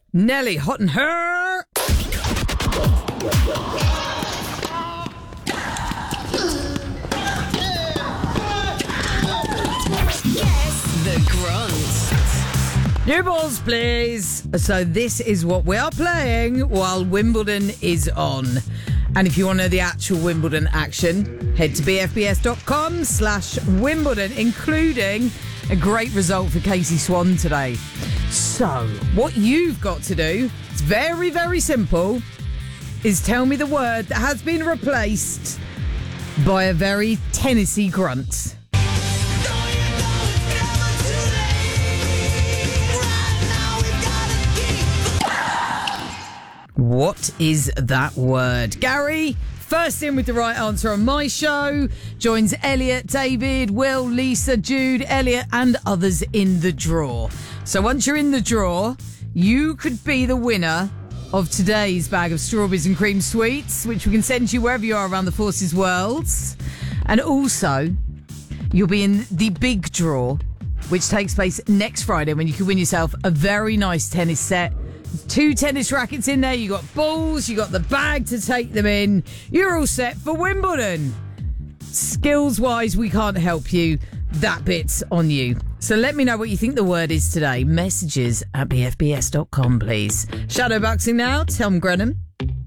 Nelly, hot and her. Guess the grunt. New balls, please. So this is what we are playing while Wimbledon is on. And if you want to know the actual Wimbledon action, head to bfbs.com/Wimbledon, including a great result for Casey Swan today. So, what you've got to do, it's very, very simple, is tell me the word that has been replaced by a very Tennessee grunt. What is that word? Gary, first in with the right answer on my show, joins Elliot, David, Will, Lisa, Jude, Elliot, and others in the draw. So once you're in the draw, you could be the winner of today's bag of strawberries and cream sweets, which we can send you wherever you are around the Forces Worlds. And also, you'll be in the big draw, which takes place next Friday, when you can win yourself a very nice tennis set. 2 tennis rackets in there, you got balls, you got the bag to take them in. You're all set for Wimbledon. Skills-wise, we can't help you. That bit's on you. So let me know what you think the word is today. Messages at bfbs.com, please. Shadowboxing now, Tom Grenham.